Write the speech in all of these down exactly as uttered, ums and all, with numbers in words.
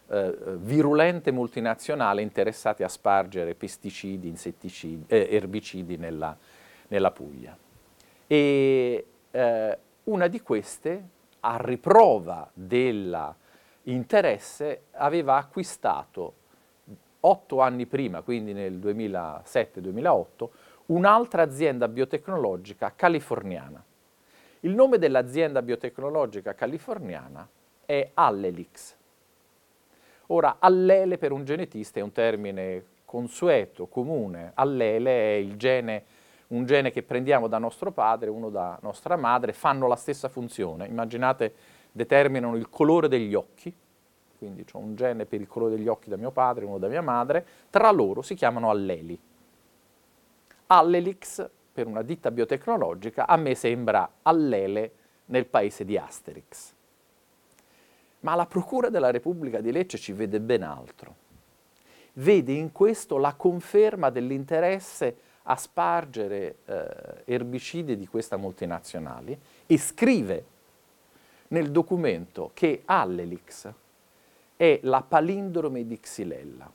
eh, virulente multinazionale interessate a spargere pesticidi, insetticidi, eh, erbicidi nella, nella Puglia. E eh, una di queste, a riprova dell'interesse, aveva acquistato otto anni prima, quindi nel duemilasette duemilaotto, un'altra azienda biotecnologica californiana. Il nome dell'azienda biotecnologica californiana è Allelix. Ora, allele per un genetista è un termine consueto, comune. Allele è il gene, un gene che prendiamo da nostro padre, uno da nostra madre, fanno la stessa funzione. Immaginate, determinano il colore degli occhi, quindi ho un gene per il colore degli occhi da mio padre, uno da mia madre, tra loro si chiamano alleli. Allelix, per una ditta biotecnologica, a me sembra allele nel paese di Asterix. Ma la Procura della Repubblica di Lecce ci vede ben altro. Vede in questo la conferma dell'interesse a spargere eh, erbicidi di questa multinazionale e scrive nel documento che Allelix è la palindrome di Xylella.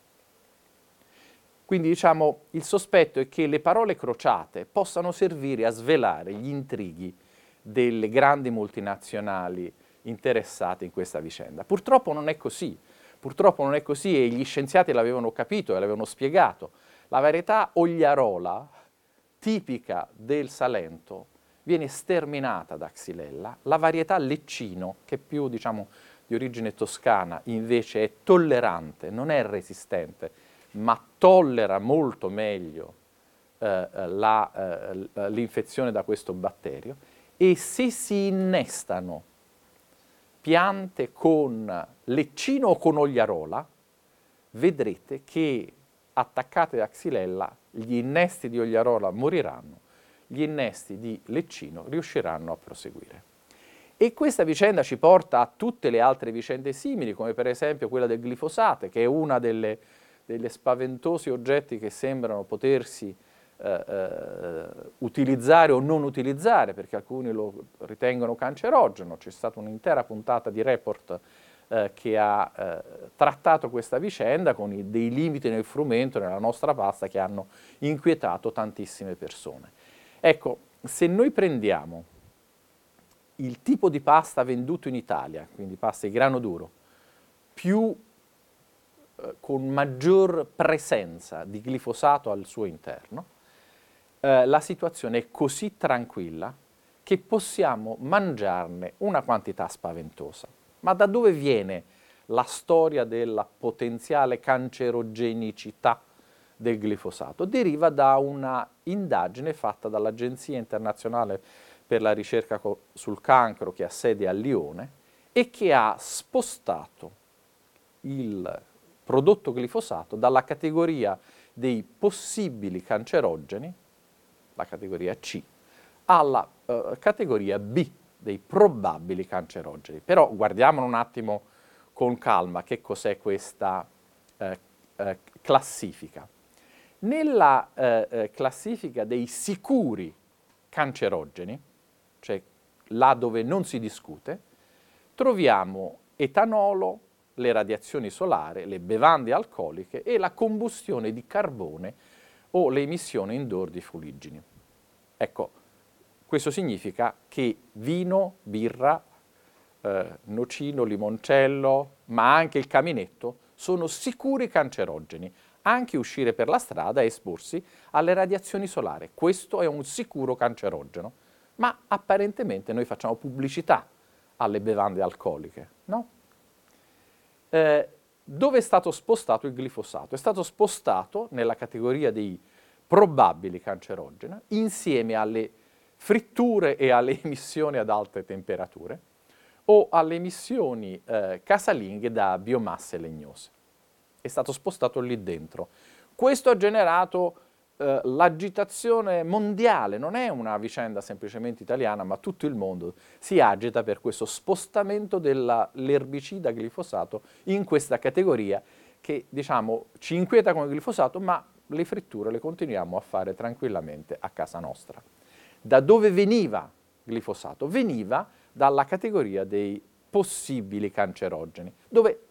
Quindi diciamo il sospetto è che le parole crociate possano servire a svelare gli intrighi delle grandi multinazionali interessate in questa vicenda. Purtroppo non è così, purtroppo non è così e gli scienziati l'avevano capito e l'avevano spiegato. La varietà Ogliarola, tipica del Salento, viene sterminata da Xylella. La varietà Leccino, che è più diciamo di origine toscana, invece è tollerante, non è resistente, ma tollera molto meglio eh, la, eh, l'infezione da questo batterio. E se si innestano piante con leccino o con ogliarola, vedrete che attaccate da Xylella gli innesti di ogliarola moriranno, gli innesti di leccino riusciranno a proseguire. E questa vicenda ci porta a tutte le altre vicende simili, come per esempio quella del glifosato, che è una delle, delle spaventosi oggetti che sembrano potersi eh, eh, utilizzare o non utilizzare, perché alcuni lo ritengono cancerogeno. C'è stata un'intera puntata di Report eh, che ha eh, trattato questa vicenda con i, dei limiti nel frumento, nella nostra pasta, che hanno inquietato tantissime persone. Ecco, se noi prendiamo il tipo di pasta venduto in Italia, quindi pasta di grano duro, più eh, con maggior presenza di glifosato al suo interno, eh, la situazione è così tranquilla che possiamo mangiarne una quantità spaventosa. Ma da dove viene la storia della potenziale cancerogenicità del glifosato? Deriva da una indagine fatta dall'Agenzia internazionale per la ricerca sul cancro, che ha sede a Lione, e che ha spostato il prodotto glifosato dalla categoria dei possibili cancerogeni, la categoria C, alla uh, categoria B, dei probabili cancerogeni. Però guardiamolo un attimo con calma che cos'è questa eh, eh, classifica. Nella eh, eh, classifica dei sicuri cancerogeni, cioè là dove non si discute, troviamo etanolo, le radiazioni solari, le bevande alcoliche e la combustione di carbone o le emissioni indoor di fuliggini. Ecco, questo significa che vino, birra, eh, nocino, limoncello, ma anche il caminetto sono sicuri cancerogeni. Anche uscire per la strada e esporsi alle radiazioni solari. Questo è un sicuro cancerogeno. Ma apparentemente noi facciamo pubblicità alle bevande alcoliche, no? Eh, dove è stato spostato il glifosato? È stato spostato nella categoria dei probabili cancerogeni insieme alle fritture e alle emissioni ad alte temperature o alle emissioni eh, casalinghe da biomasse legnose. È stato spostato lì dentro. Questo ha generato eh, l'agitazione mondiale, non è una vicenda semplicemente italiana, ma tutto il mondo si agita per questo spostamento dell'erbicida glifosato in questa categoria che, diciamo, ci inquieta con il glifosato, ma le fritture le continuiamo a fare tranquillamente a casa nostra. Da dove veniva glifosato? Veniva dalla categoria dei possibili cancerogeni, dove